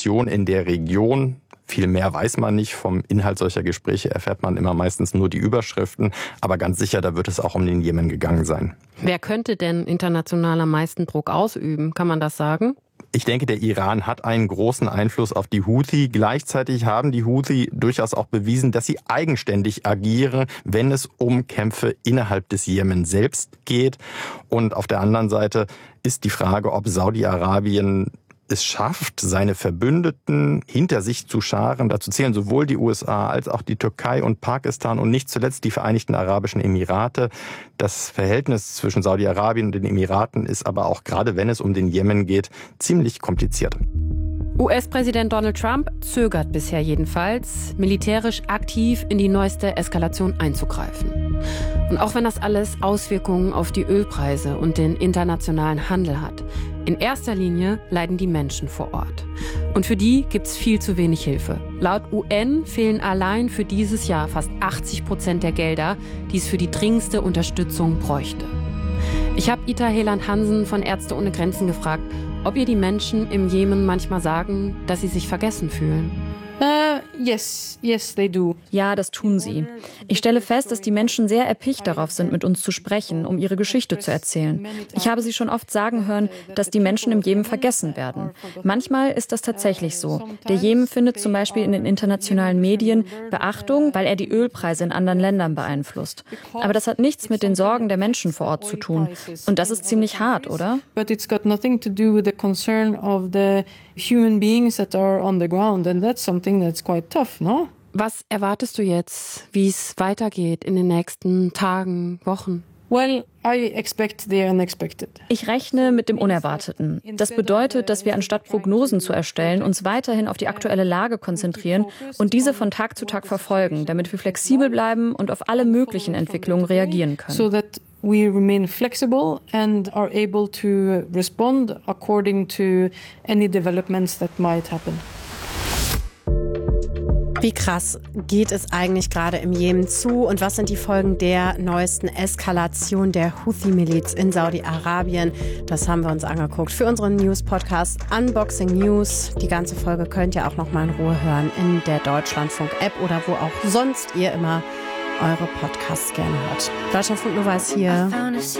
Situation in der Region. Viel mehr weiß man nicht. Vom Inhalt solcher Gespräche erfährt man immer meistens nur die Überschriften. Aber ganz sicher, da wird es auch um den Jemen gegangen sein. Wer könnte denn international am meisten Druck ausüben? Kann man das sagen? Ich denke, der Iran hat einen großen Einfluss auf die Houthi. Gleichzeitig haben die Houthi durchaus auch bewiesen, dass sie eigenständig agieren, wenn es um Kämpfe innerhalb des Jemen selbst geht. Und auf der anderen Seite ist die Frage, ob Saudi-Arabien es schafft, seine Verbündeten hinter sich zu scharen. Dazu zählen sowohl die USA als auch die Türkei und Pakistan und nicht zuletzt die Vereinigten Arabischen Emirate. Das Verhältnis zwischen Saudi-Arabien und den Emiraten ist aber auch, gerade wenn es um den Jemen geht, ziemlich kompliziert. US-Präsident Donald Trump zögert bisher jedenfalls, militärisch aktiv in die neueste Eskalation einzugreifen. Und auch wenn das alles Auswirkungen auf die Ölpreise und den internationalen Handel hat, in erster Linie leiden die Menschen vor Ort. Und für die gibt's viel zu wenig Hilfe. Laut UN fehlen allein für dieses Jahr fast 80% der Gelder, die es für die dringendste Unterstützung bräuchte. Ich habe Ita Heland-Hansen von Ärzte ohne Grenzen gefragt, ob ihr die Menschen im Jemen manchmal sagen, dass sie sich vergessen fühlen. Yes, they do. Ja, das tun sie. Ich stelle fest, dass die Menschen sehr erpicht darauf sind, mit uns zu sprechen, um ihre Geschichte zu erzählen. Ich habe sie schon oft sagen hören, dass die Menschen im Jemen vergessen werden. Manchmal ist das tatsächlich so. Der Jemen findet zum Beispiel in den internationalen Medien Beachtung, weil er die Ölpreise in anderen Ländern beeinflusst. Aber das hat nichts mit den Sorgen der Menschen vor Ort zu tun. Und das ist ziemlich hart, oder? But it's got nothing to do with the concern of the human beings that are on the ground, and that's something that's quite tough, no? Was erwartest du jetzt, wie es weitergeht in den nächsten Tagen, Wochen? Well, I expect the unexpected. Ich rechne mit dem Unerwarteten. Das bedeutet, dass wir anstatt Prognosen zu erstellen, uns weiterhin auf die aktuelle Lage konzentrieren und diese von Tag zu Tag verfolgen, damit wir flexibel bleiben und auf alle möglichen Entwicklungen reagieren können. So that we remain flexible and are able to respond according to any developments that might happen. Wie krass geht es eigentlich gerade im Jemen zu und was sind die Folgen der neuesten Eskalation der Houthi-Miliz in Saudi-Arabien? Das haben wir uns angeguckt für unseren News-Podcast Unboxing News. Die ganze Folge könnt ihr auch noch mal in Ruhe hören in der Deutschlandfunk-App oder wo auch sonst ihr immer eure Podcasts gerne hört. Deutschlandfunk Nova ist hier.